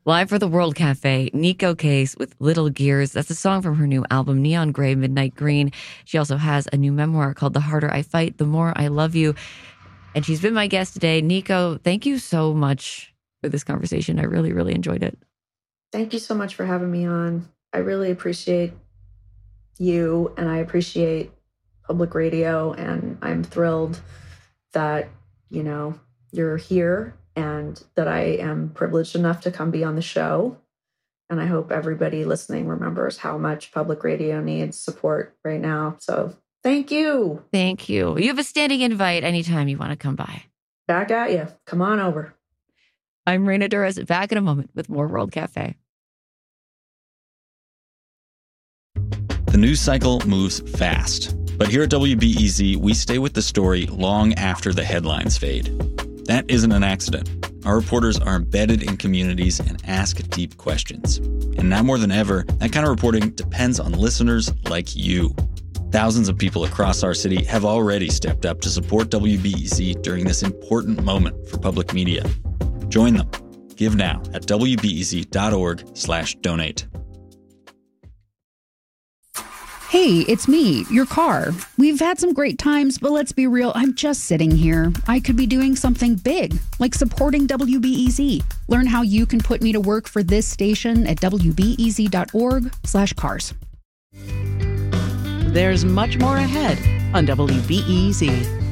Live for the World Cafe, Nico Case with Little Gears. That's a song from her new album, Neon Gray, Midnight Green. She also has a new memoir called The Harder I Fight, The More I Love You. And she's been my guest today. Nico, thank you so much for this conversation. I really, really enjoyed it. Thank you so much for having me on. I really appreciate you and I appreciate public radio. And I'm thrilled that, you're here and that I am privileged enough to come be on the show. And I hope everybody listening remembers how much public radio needs support right now. So thank you. Thank you. You have a standing invite anytime you want to come by. Back at you. Come on over. I'm Raina Durez, back in a moment with more World Cafe. The news cycle moves fast. But here at WBEZ, we stay with the story long after the headlines fade. That isn't an accident. Our reporters are embedded in communities and ask deep questions. And now more than ever, that kind of reporting depends on listeners like you. Thousands of people across our city have already stepped up to support WBEZ during this important moment for public media. Join them. Give now at wbez.org/donate. Hey, it's me, your car. We've had some great times, but let's be real, I'm just sitting here. I could be doing something big, like supporting WBEZ. Learn how you can put me to work for this station at wbez.org/cars. There's much more ahead on WBEZ.